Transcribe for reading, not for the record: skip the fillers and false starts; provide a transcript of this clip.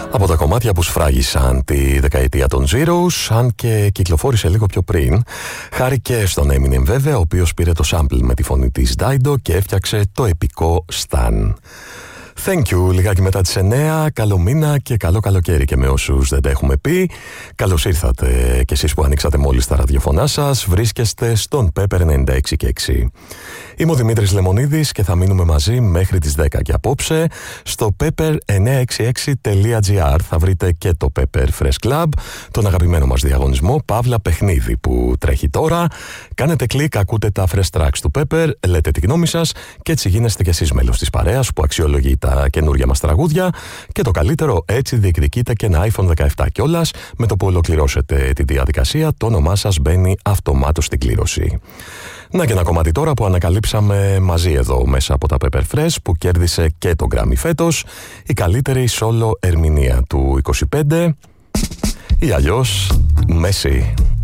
Από τα κομμάτια που σφράγισαν τη δεκαετία των Zeros, αν και κυκλοφόρησε λίγο πιο πριν, χάρη και στον Eminem βέβαια, ο οποίος πήρε το sample με τη φωνή της Dido και έφτιαξε το επικό Stan. Thank you, λιγάκι μετά τις 9, καλό μήνα και καλό καλοκαίρι και με όσους δεν τα έχουμε πει. Καλώς ήρθατε κι εσείς που ανοίξατε μόλις τα ραδιοφωνά σας, βρίσκεστε στον Pepper 96,6. Είμαι ο Δημήτρης Λεμονίδης και θα μείνουμε μαζί μέχρι τις 10 και απόψε στο pepper966.gr θα βρείτε και το Pepper Fresh Club, τον αγαπημένο μας διαγωνισμό Παύλα Παιχνίδι που τρέχει τώρα. Κάνετε κλικ, ακούτε τα fresh tracks του Pepper, λέτε τη γνώμη σας και έτσι γίνεστε κι εσείς μέλος της παρέας που αξιολογεί τα καινούργια μας τραγούδια και το καλύτερο, έτσι διεκδικείτε και ένα iPhone 17 κιόλας. Με το που ολοκληρώσετε τη διαδικασία, το όνομά σας μπαίνει αυτομάτως στην κλήρωση. Να και ένα κομμάτι τώρα που ανακαλύψαμε μαζί εδώ μέσα από τα Pepper Fresh που κέρδισε και το Grammy φέτος, η καλύτερη solo ερμηνεία του 25 ή αλλιώς Messi.